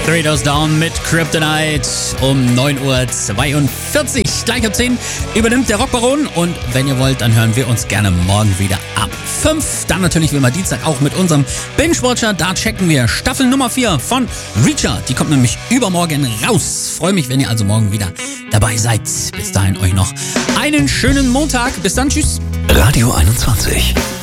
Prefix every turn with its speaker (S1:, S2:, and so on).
S1: Three Doors Down mit Kryptonite um 9.42 Uhr. Gleich ab 10 übernimmt der Rockbaron. Und wenn ihr wollt, dann hören wir uns gerne morgen wieder ab 5. Dann natürlich wie immer Dienstag auch mit unserem Binge-Watcher. Da checken wir Staffel Nummer 4 von Reacher. Die kommt nämlich übermorgen raus. Freue mich, wenn ihr also morgen wieder dabei seid. Bis dahin euch noch einen schönen Montag. Bis dann, tschüss.
S2: Radio 21.